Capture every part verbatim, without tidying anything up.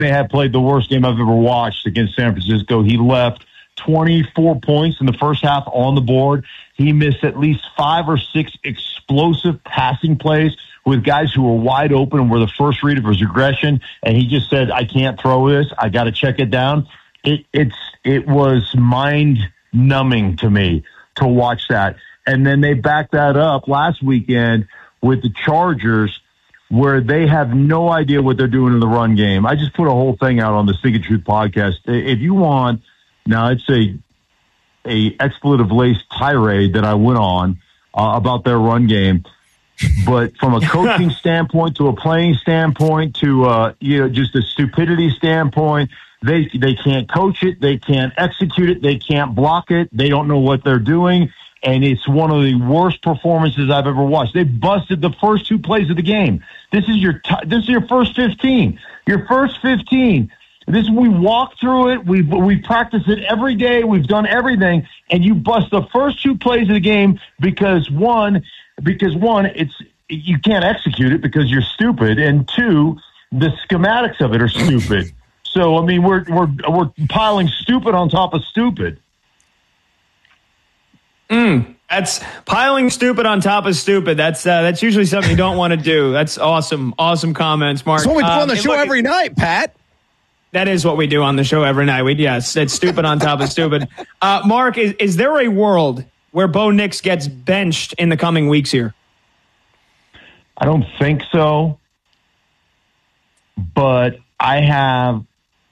had played the worst game I've ever watched against San Francisco. He left twenty-four points in the first half on the board. He missed at least five or six explosive passing plays with guys who were wide open and were the first read of his regression. And he just said, I can't throw this. I got to check it down. It, it's, it was mind numbing to me to watch that. And then they backed that up last weekend with the Chargers, where they have no idea what they're doing in the run game. I just put a whole thing out on the Stick of Truth podcast. If you want, now it's a, a expletive-laced tirade that I went on uh, about their run game. But from a coaching standpoint to a playing standpoint to, uh, you know, just a stupidity standpoint, they, they can't coach it. They can't execute it. They can't block it. They don't know what they're doing. And it's one of the worst performances I've ever watched. They busted the first two plays of the game. This is your t- this is your first fifteen. Your first fifteen. This we walk through it. We we practice it every day. We've done everything, and you bust the first two plays of the game because one because one it's you can't execute it because you're stupid, and two, the schematics of it are stupid. So I mean, we're we're we're piling stupid on top of stupid. Mm, that's piling stupid on top of stupid. That's uh, that's usually something you don't want to do. That's awesome. Awesome comments, Mark. That's what we do um, on the show look, every night, Pat. That is what we do on the show every night. We yes, it's stupid on top of stupid. Uh, Mark, is, is there a world where Bo Nix gets benched in the coming weeks here? I don't think so. But I have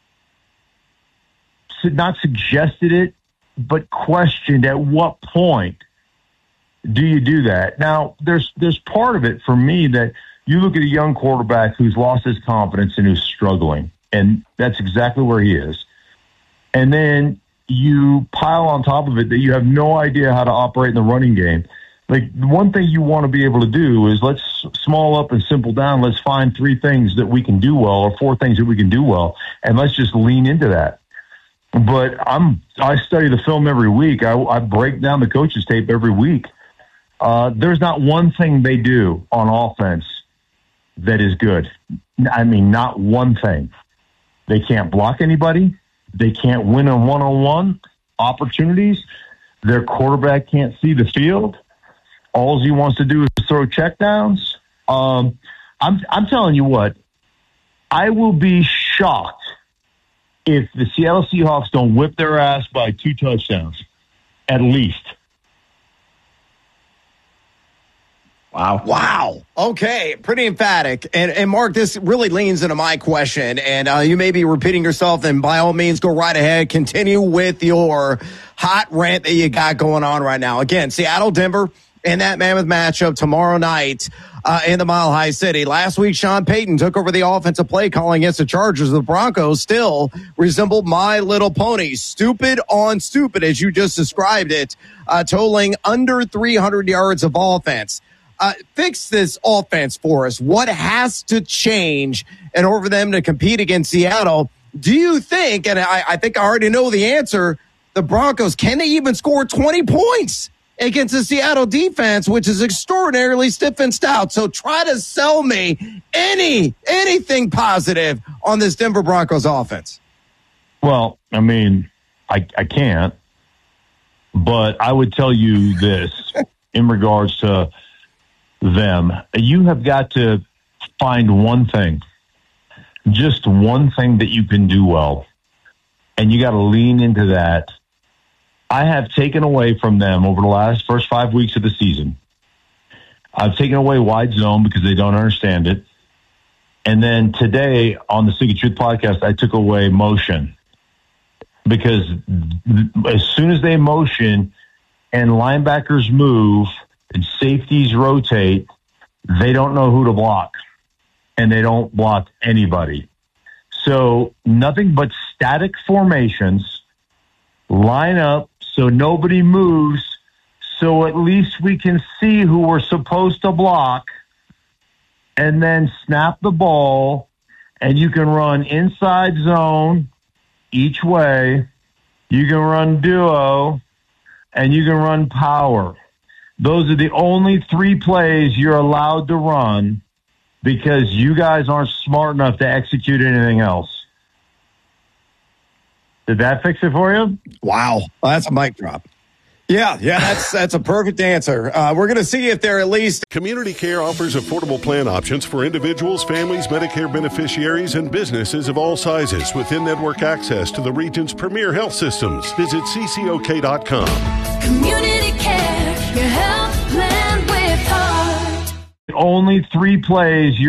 not suggested it, but questioned at what point do you do that? Now, there's there's part of it for me that you look at a young quarterback who's lost his confidence and who's struggling, and that's exactly where he is. And then you pile on top of it that you have no idea how to operate in the running game. Like, the one thing you want to be able to do is let's small up and simple down. Let's find three things that we can do well or four things that we can do well, and let's just lean into that. But I'm, I study the film every week. I, I break down the coach's tape every week. Uh, there's not one thing they do on offense that is good. I mean, not one thing. They can't block anybody. They can't win on one-on-one opportunities. Their quarterback can't see the field. All he wants to do is throw checkdowns. Um, I'm, I'm telling you what, I will be shocked if the Seattle Seahawks don't whip their ass by two touchdowns, at least. Wow. Wow. Okay. Pretty emphatic. And, and Mark, this really leans into my question. And uh, you may be repeating yourself, and by all means, go right ahead. Continue with your hot rant that you got going on right now. Again, Seattle, Denver, and that mammoth matchup tomorrow night uh, in the Mile High City. Last week, Sean Payton took over the offensive play calling against the Chargers. The Broncos still resembled My Little Pony. Stupid on stupid, as you just described it, uh, totaling under three hundred yards of offense. Uh, fix this offense for us. What has to change in order for them to compete against Seattle? Do you think, and I, I think I already know the answer, the Broncos, can they even score twenty points against the Seattle defense, which is extraordinarily stiff and stout? So try to sell me any anything positive on this Denver Broncos offense. Well, I mean, I, I can't, but I would tell you this in regards to them. You have got to find one thing, just one thing that you can do well, and you got to lean into that. I have taken away from them over the last first five weeks of the season. I've taken away wide zone because they don't understand it. And then today on the Stick of Truth podcast, I took away motion because as soon as they motion and linebackers move and safeties rotate, they don't know who to block, and they don't block anybody. So nothing but static formations, line up so nobody moves, so at least we can see who we're supposed to block, and then snap the ball, and you can run inside zone each way, you can run duo, and you can run power. Those are the only three plays you're allowed to run because you guys aren't smart enough to execute anything else. Did that fix it for you? Wow. Well, that's a mic drop. Yeah, yeah, that's that's a perfect answer. Uh, we're going to see if they're at least. Community Care offers affordable plan options for individuals, families, Medicare beneficiaries, and businesses of all sizes with in-network access to the region's premier health systems. Visit C C O K dot com. Community Care, your health plan with heart. Only three plays.